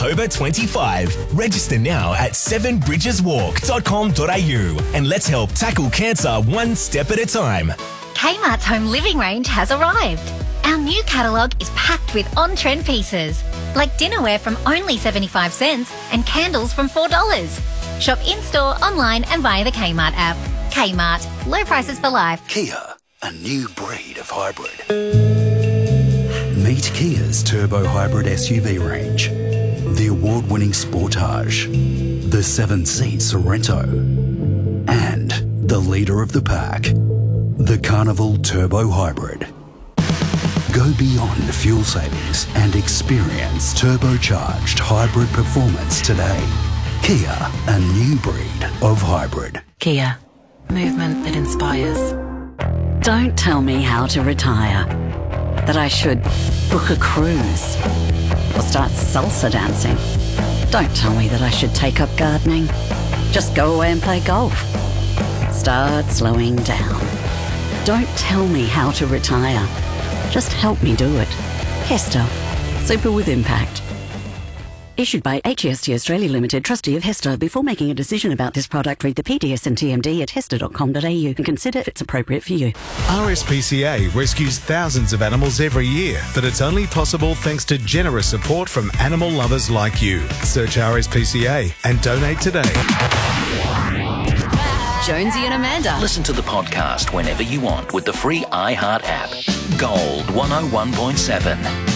October 25. Register now at 7bridgeswalk.com.au and let's help tackle cancer one step at a time. Kmart's home living range has arrived. Our new catalogue is packed with on-trend pieces, like dinnerware from only 75 cents and candles from $4. Shop in-store, online and via the Kmart app. Kmart. Low prices for life. Kia, a new breed of hybrid. Meet Kia's turbo hybrid SUV range. The award-winning Sportage, the 7-seat Sorento, and the leader of the pack, the Carnival Turbo Hybrid. Go beyond fuel savings and experience turbocharged hybrid performance today. Kia, a new breed of hybrid. Kia, movement that inspires. Don't tell me how to retire. That I should book a cruise or start salsa dancing. Don't tell me that I should take up gardening. Just go away and play golf. Start slowing down. Don't tell me how to retire. Just help me do it. Hester. Super with impact. Issued by HEST Australia Limited, trustee of Hester. Before making a decision about this product, read the PDS and TMD at hester.com.au and consider if it's appropriate for you. RSPCA rescues thousands of animals every year, but it's only possible thanks to generous support from animal lovers like you. Search RSPCA and donate today. Jonesy and Amanda. Listen to the podcast whenever you want with the free iHeart app. Gold 101.7.